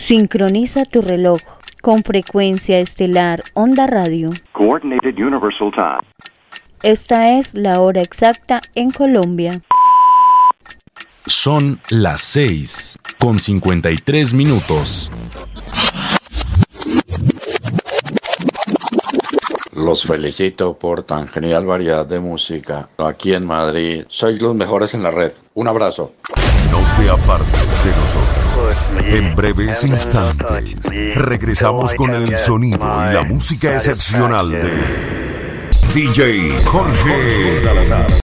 Sincroniza tu reloj con frecuencia estelar Onda Radio. Coordinated Universal Time. Esta es la hora exacta en Colombia. Son las 6:53. Los felicito por tan genial variedad de música. Aquí en Madrid sois los mejores en la red. Un abrazo. No te apartes de nosotros. En breves instantes regresamos con el sonido y la música excepcional de DJ Jorge Salazar.